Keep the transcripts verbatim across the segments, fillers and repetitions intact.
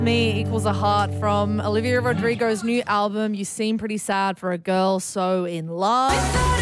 Me equals a heart from Olivia Rodrigo's new album. You seem pretty sad for a girl so in love.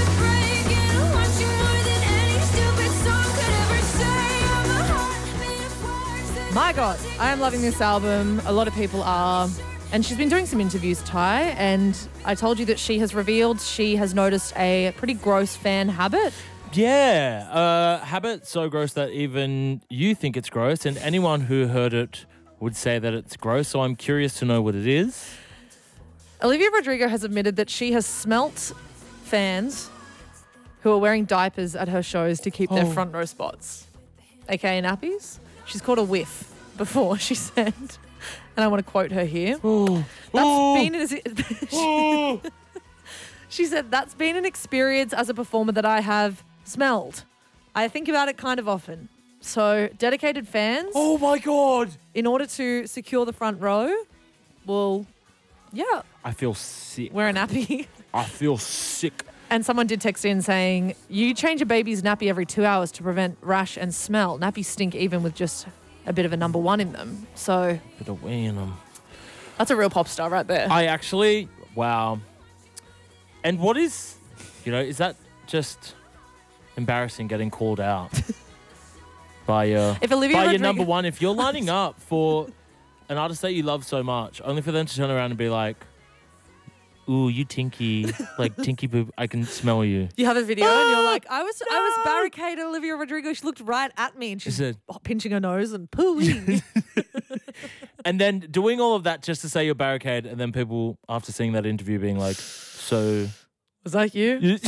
My God, I am loving this album. A lot of people are. And she's been doing some interviews, Ty, and I told you that she has revealed she has noticed a pretty gross fan habit. Yeah, uh, habit so gross that even you think it's gross, and anyone who heard it would say that it's gross, so I'm curious to know what it is. Olivia Rodrigo has admitted that she has smelt fans who are wearing diapers at her shows to keep their Oh. front row spots, aka nappies. She's called a whiff before, she said, and I want to quote her here. Oh. That's Oh. been an, Oh. she said, that's been an experience as a performer that I have smelled. I think about it kind of often. So dedicated fans, Oh my God. in order to secure the front row, will, yeah, I feel sick. wear a nappy. I feel sick. And someone did text in saying, you change a baby's nappy every two hours to prevent rash and smell. Nappies stink even with just a bit of a number one in them. So Bit of wee in them. that's a real pop star right there. I actually, wow. And what is, you know, is that just embarrassing getting called out by your, If Olivia by your Rodrigo- number one? If you're lining up for an artist that you love so much, only for them to turn around and be like, ooh, you tinky, like tinky boob, I can smell you. You have a video and you're like, I was I was No. barricaded Olivia Rodrigo. She looked right at me and she's said- pinching her nose and pooing. And then doing all of that just to say you're barricade, and then people, after seeing that interview, being like, so... Was that you?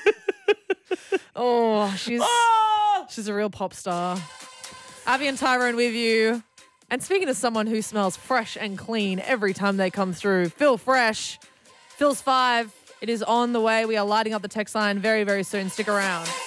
Oh, she's Ah! she's a real pop star. Abby and Tyrone with you. And speaking of someone who smells fresh and clean every time they come through, Phil Fresh. Phil's five. It is on the way. We are lighting up the text line very, very soon. Stick around.